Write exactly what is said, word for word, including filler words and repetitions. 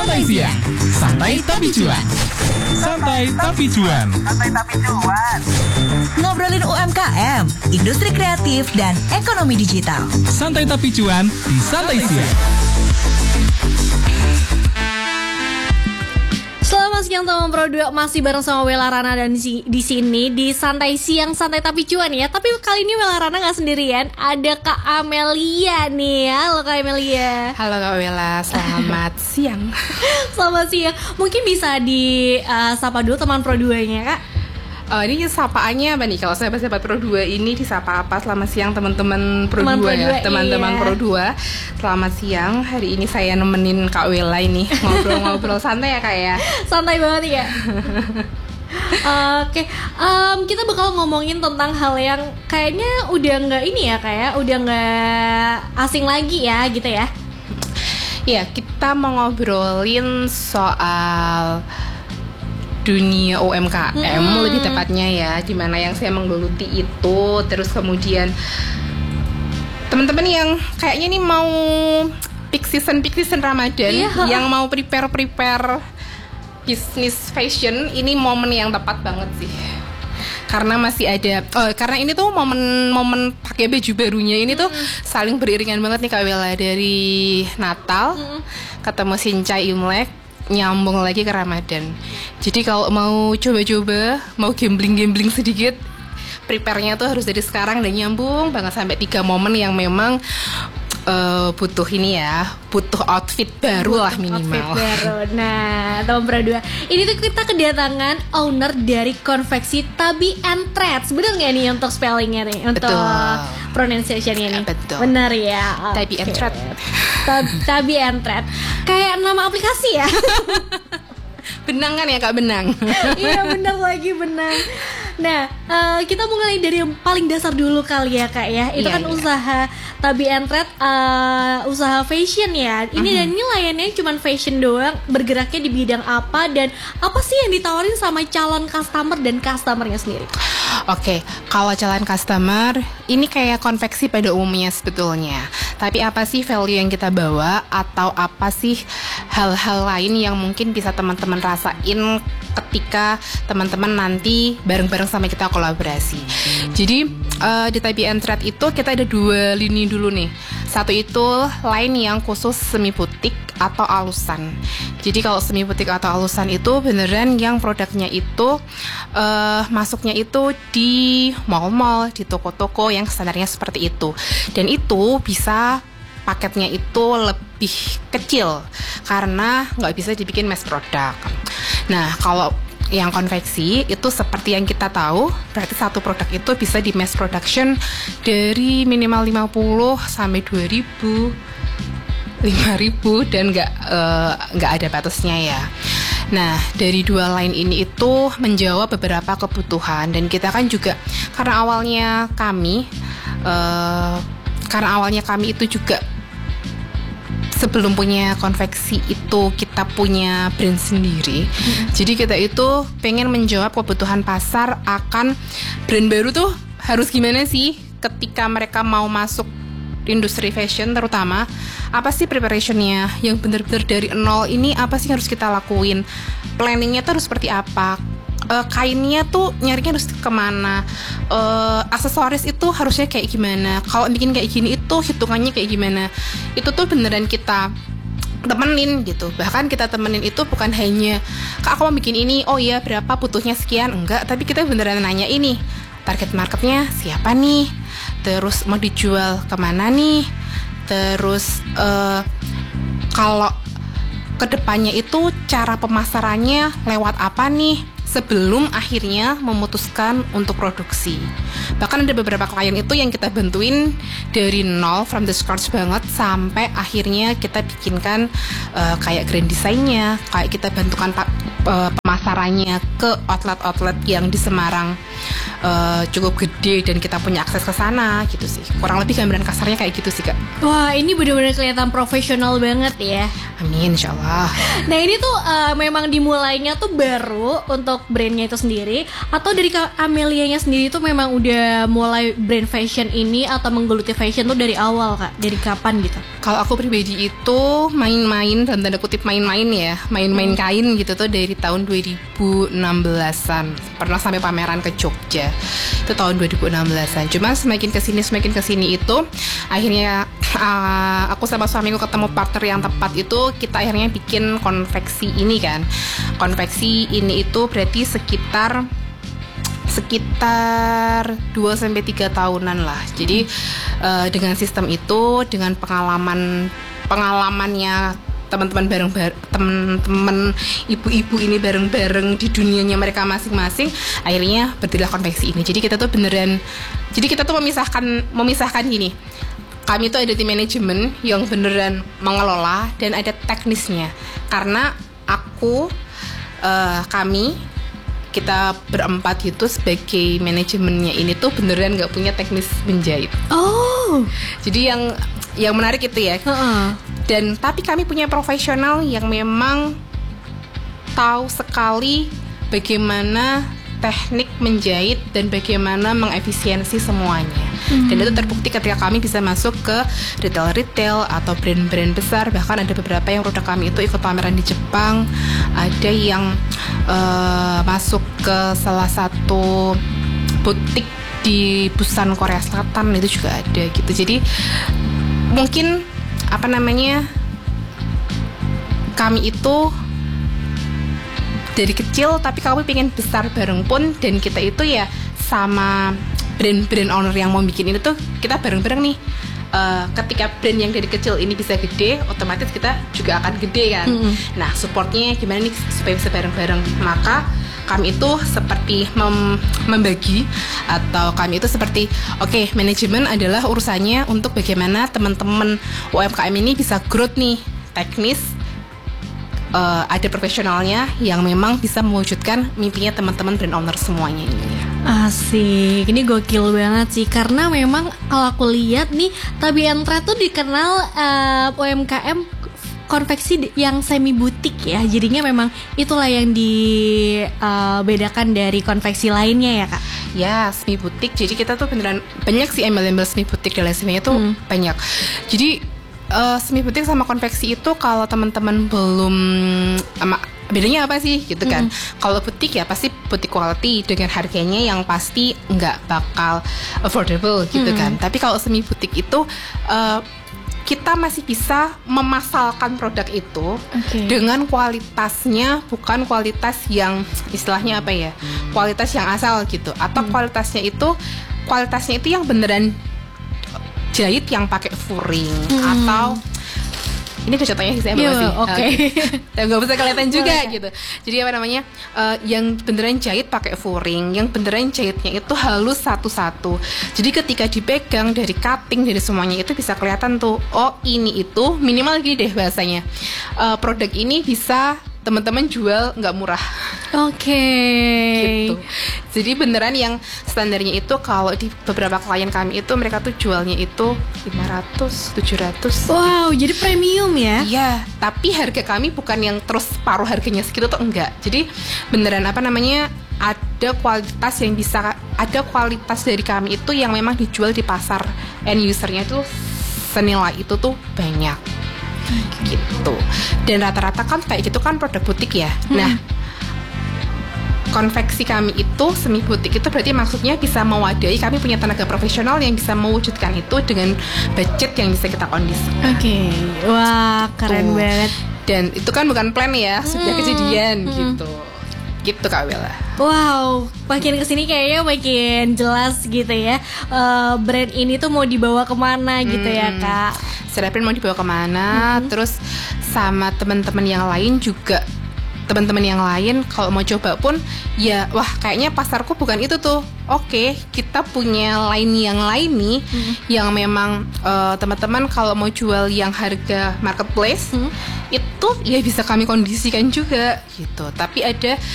Santai Siang, santai tapi cuan. Santai tapi cuan. Santai tapi cuan. Ngobrolin U M K M, industri kreatif dan ekonomi digital. Santai tapi cuan di Santai Siang. Selamat siang teman Pro dua, masih bareng sama Wela Rana dan si, di sini di Santai Siang Santai Tapi Cuan ya. Tapi kali ini Wela Rana nggak sendirian, ada Kak Amelia nih. Halo Kak Amelia. Halo Kak Wela, selamat siang. Selamat siang. Mungkin bisa di uh, sapa dulu teman Pro dua-nya Kak. Oh, ini sapaannya apa nih? Kalau sahabat-sahabat Pro dua ini disapa apa? Selamat siang teman-teman Pro Teman dua Pro ya. dua, Teman-teman iya. Pro dua. Selamat siang. Hari ini saya nemenin Kak Wela ini ngobrol-ngobrol santai ya Kak ya. Santai banget ya. Oke, um, kita bakal ngomongin tentang hal yang kayaknya udah nggak ini ya kayak udah nggak asing lagi ya gitu ya. Ya, kita mau ngobrolin soal dunia U M K M hmm. lebih tepatnya ya, dimana yang saya menggeluti itu. Terus kemudian teman-teman yang kayaknya nih mau peak season peak season Ramadan, iya, yang mau prepare prepare bisnis fashion, ini momen yang tepat banget sih. Karena masih ada, oh, karena ini tuh momen-momen pakai baju barunya ini tuh mm. saling beriringan banget nih Kak Wela, dari Natal mm. ketemu Sincai Imlek, nyambung lagi ke Ramadan. Jadi kalau mau coba-coba, mau gambling-gambling sedikit, prepare-nya tuh harus dari sekarang dan nyambung banget sampai tiga momen yang memang uh, butuh ini ya, butuh outfit baru lah minimal. Outfit baru. Nah, teman Pro dua, ini tuh kita kedatangan owner dari konveksi Tabi and Threads. Bener nggak nih untuk spellingnya nih, untuk pronunciation-nya nih? Betul. Bener ya. Okay. Tabi and Threads. Tabi and Threads. Kayak nama aplikasi ya. Benang kan ya Kak, benang. Iya benar lagi, benang. Nah, uh, kita mulai dari yang paling dasar dulu kali ya Kak ya. Itu iya, kan iya. usaha Tabi and Threads, uh, usaha fashion ya. Ini uh-huh. dan ini layannya cuma fashion doang. Bergeraknya di bidang apa dan apa sih yang ditawarin sama calon customer dan customernya sendiri? Oke, kalau calon customer ini kayak konveksi pada umumnya sebetulnya. Tapi apa sih value yang kita bawa, atau apa sih hal-hal lain yang mungkin bisa teman-teman rasain ketika teman-teman nanti bareng-bareng sama kita kolaborasi. Jadi uh, di Tabi and Threads itu kita ada dua lini dulu nih. Satu itu line yang khusus semi butik atau alusan. Jadi kalau semi butik atau alusan itu beneran yang produknya itu uh, masuknya itu di mall-mall, di toko-toko yang standarnya seperti itu. Dan itu bisa paketnya itu lebih kecil karena nggak bisa dibikin mass product. Nah, kalau yang konveksi itu seperti yang kita tahu, berarti satu produk itu bisa di mass production dari minimal lima puluh sampai dua ribu, lima ribu, dan nggak uh, nggak ada batasnya ya. Nah, dari dua line ini itu menjawab beberapa kebutuhan, dan kita kan juga karena awalnya kami uh, karena awalnya kami itu juga sebelum punya konveksi itu kita punya brand sendiri. Hmm. Jadi kita itu pengen menjawab kebutuhan pasar akan brand baru tuh harus gimana sih ketika mereka mau masuk industri fashion, terutama apa sih preparationnya yang benar-benar dari nol ini, apa sih harus kita lakuin, planningnya tuh harus seperti apa, uh, kainnya tuh nyarinya harus kemana, uh, aksesoris itu harusnya kayak gimana, kalau bikin kayak gini itu hitungannya kayak gimana. Itu tuh beneran kita temenin gitu. Bahkan kita temenin itu bukan hanya Kak aku mau bikin ini, oh iya berapa butuhnya sekian, enggak, tapi kita beneran nanya ini target marketnya siapa nih, terus mau dijual kemana nih, terus uh, kalau kedepannya itu cara pemasarannya lewat apa nih sebelum akhirnya memutuskan untuk produksi. Bahkan ada beberapa klien itu yang kita bantuin dari nol, from the scratch banget, sampai akhirnya kita bikinkan uh, kayak grand design-nya, kayak kita bantukan pa- uh, pemasarannya ke outlet-outlet yang di Semarang uh, cukup gede dan kita punya akses ke sana gitu sih. Kurang lebih gambaran kasarnya kayak gitu sih Kak. Wah, ini benar-benar kelihatan profesional banget ya. Amin, insyaallah. Nah ini tuh uh, memang dimulainya tuh baru untuk brandnya itu sendiri, atau dari Kak Amelianya sendiri tuh memang udah mulai brand fashion ini atau menggeluti fashion tuh dari awal Kak? Dari kapan gitu? Kalau aku pribadi itu main-main, dalam tanda kutip main-main ya, main-main hmm. kain gitu tuh dari tahun dua ribu enam belasan. Pernah sampai pameran ke Jogja, itu tahun dua ribu enam belasan. Cuma semakin kesini semakin kesini itu akhirnya uh, aku sama suamiku ketemu partner yang tepat, itu kita akhirnya bikin konveksi ini kan. Konveksi ini itu berarti sekitar sekitar dua sampai tiga tahunan lah. Jadi uh, dengan sistem itu, dengan pengalaman pengalamannya teman-teman bareng teman-teman ibu-ibu ini bareng-bareng di dunianya mereka masing-masing, akhirnya berdirilah konveksi ini. Jadi kita tuh beneran, jadi kita tuh memisahkan memisahkan gini. Kami tuh ada tim manajemen yang beneran mengelola dan ada teknisnya. Karena aku, uh, kami, kita berempat itu sebagai manajemennya ini tuh beneran nggak punya teknis menjahit. Oh, jadi yang yang menarik itu ya. Uh-uh. Dan tapi kami punya profesional yang memang tahu sekali bagaimana teknik menjahit dan bagaimana mengefisiensi semuanya. Hmm. Dan itu terbukti ketika kami bisa masuk ke retail-retail atau brand-brand besar. Bahkan ada beberapa yang produk kami itu ikut pameran di Jepang. Ada yang uh, masuk ke salah satu butik di Busan, Korea Selatan, itu juga ada gitu. Jadi mungkin apa namanya, kami itu dari kecil tapi kami pengen besar bareng pun, dan kita itu ya sama brand-brand owner yang mau bikin ini tuh kita bareng-bareng nih. Uh, ketika brand yang dari kecil ini bisa gede, otomatis kita juga akan gede kan. Mm-hmm. Nah, supportnya gimana nih supaya bisa bareng-bareng? Maka kami itu seperti mem- membagi atau kami itu seperti oke, okay, manajemen adalah urusannya untuk bagaimana teman-teman U M K M ini bisa growth nih, teknis. Uh, ada profesionalnya yang memang bisa mewujudkan mimpinya teman-teman brand owner semuanya ini. Asik, ini gokil banget sih, karena memang kalau aku lihat nih Tabi and Thread tuh dikenal uh, U M K M konveksi yang semi butik ya. Jadinya memang itulah yang dibedakan uh, dari konveksi lainnya ya Kak. Ya, semi butik. Jadi kita tuh beneran banyak sih embel-embel semi butik dan lain sebagainya tuh hmm. banyak. Jadi Uh, semi butik sama konveksi itu kalau teman-teman belum ama, bedanya apa sih gitu kan? Mm-hmm. Kalau butik ya pasti butik quality dengan harganya yang pasti nggak bakal affordable gitu mm-hmm. kan. Tapi kalau semi butik itu uh, kita masih bisa memasalkan produk itu okay. dengan kualitasnya, bukan kualitas yang istilahnya apa ya, kualitas yang asal gitu, atau mm. kualitasnya itu kualitasnya itu yang beneran jahit yang pakai furing hmm. atau ini contohnya saya yeah, sih, oke, okay. dan nggak bisa kelihatan juga gitu. Jadi apa namanya, uh, yang beneran jahit pakai furing, yang beneran jahitnya itu halus satu-satu. Jadi ketika dipegang dari cutting dari semuanya itu bisa kelihatan tuh, oh ini itu minimal gini deh bahasanya, uh, produk ini bisa teman-teman jual nggak murah. Oke. Okay. Gitu. Jadi beneran yang standarnya itu kalau di beberapa klien kami itu mereka tuh jualnya itu lima ratus, tujuh ratus. Wow, gitu. Jadi premium ya? Iya, tapi harga kami bukan yang terus paruh harganya segitu tuh enggak. Jadi beneran apa namanya, ada kualitas yang bisa, ada kualitas dari kami itu yang memang dijual di pasar end usernya itu senilai itu tuh banyak. Gitu. Dan rata-rata kan kayak gitu kan produk butik ya. Hmm. Nah, konveksi kami itu semi butik itu berarti maksudnya bisa mewadahi, kami punya tenaga profesional yang bisa mewujudkan itu dengan budget yang bisa kita kondisikan. Oke, okay. Wah keren Tuh. banget. Dan itu kan bukan plan ya, sudah hmm. kejadian hmm. gitu. Gitu Kak Bella. Wow, makin kesini kayaknya makin jelas gitu ya, uh, brand ini tuh mau dibawa kemana gitu hmm. ya Kak. Secara brand mau dibawa kemana, hmm. terus sama teman-teman yang lain juga, teman-teman yang lain kalau mau coba pun ya, wah kayaknya pasarku bukan itu tuh. Oke, kita punya line yang lain nih, hmm. yang memang uh, teman-teman kalau mau jual yang harga marketplace hmm. itu ya bisa kami kondisikan juga gitu. Tapi ada